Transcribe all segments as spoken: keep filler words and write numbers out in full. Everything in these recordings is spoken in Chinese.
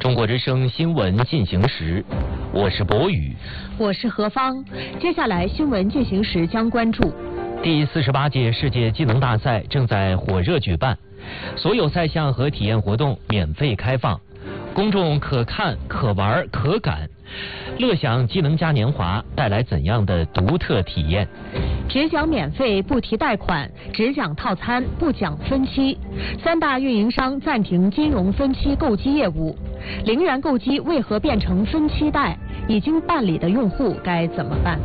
中国之声新闻进行时，我是博宇， 我是何芳。接下来新闻进行时将关注第四十八届世界技能大赛正在火热举办，所有赛项和体验活动免费开放，公众可看、可玩、可感。乐享技能嘉年华带来怎样的独特体验？ 只讲免费不提贷款，只讲套餐不讲分期。三大运营商暂停金融分期购机业务，零元购机为何变成分期贷？已经办理的用户该怎么办？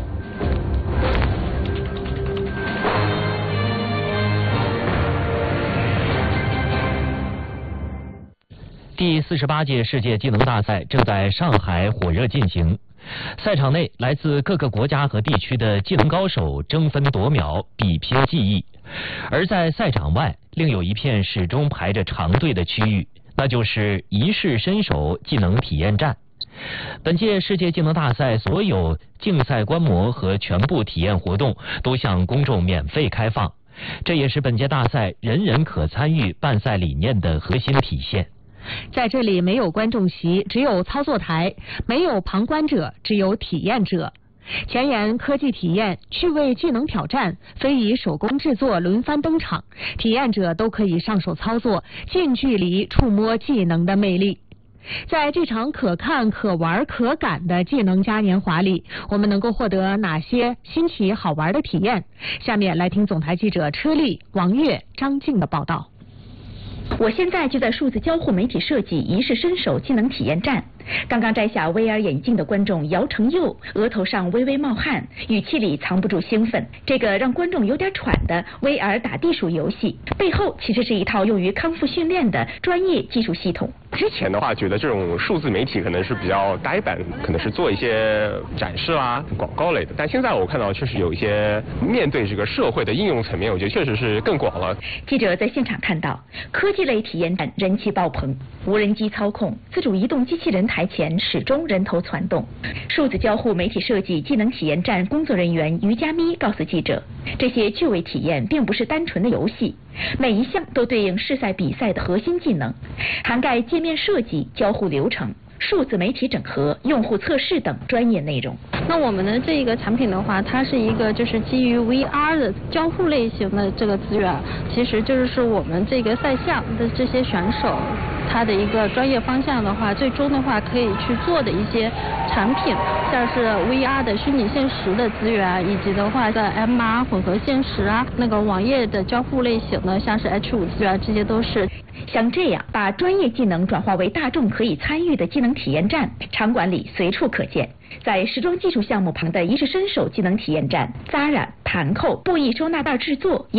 第四十八届世界技能大赛正在上海火热进行，赛场内来自各个国家和地区的技能高手争分夺秒，比拼技艺。而在赛场外，另有一片始终排着长队的区域，那就是一试身手技能体验站。本届世界技能大赛所有竞赛观摩和全部体验活动都向公众免费开放，这也是本届大赛人人可参与办赛理念的核心体现。 在这里没有观众席，只有操作台；没有旁观者，只有体验者。前沿科技体验、趣味技能挑战、非遗手工制作轮番登场，体验者都可以上手操作，近距离触摸技能的魅力。在这场可看、可玩、可感的技能嘉年华里，我们能够获得哪些新奇好玩的体验？下面来听总台记者车丽、王悦、张静的报道。 我现在就在数字交互媒体设计一试身手技能体验站。刚刚摘下 V R 眼镜的观众姚成佑额头上微微冒汗，语气里藏不住兴奋。这个让观众有点喘的 V R 打地鼠游戏背后其实是一套用于康复训练的专业技术系统。 之前的话觉得这种数字媒体可能是比较呆板，可能是做一些展示啦、广告类的，但现在我看到确实有一些面对这个社会的应用层面，我觉得确实是更广了。 记者在现场看到科技类体验站人气爆棚，无人机操控、自主移动机器人台前始终人头攒动。数字交互媒体设计技能体验站工作人员于佳咪告诉记者，这些趣味体验并不是单纯的游戏，每一项都对应试赛比赛的核心技能，涵盖界面设计、交互流程、数字媒体整合、用户测试等专业内容。 那我们的这个产品的话，它是一个就是基于 V R 的交互类型的这个资源，其实就是我们这个赛项的这些选手他的一个专业方向的话，最终的话可以去做的一些产品，像是 V R 的虚拟现实的资源，以及的话在 M R 混合现实啊，那个网页的交互类型的，像是 H 五 资源，这些都是。 像这样把专业技能转化为大众可以参与的技能体验站，场馆里随处可见。在时装技术项目旁的一试身手技能体验站，扎染、盘扣、布艺收纳袋制作。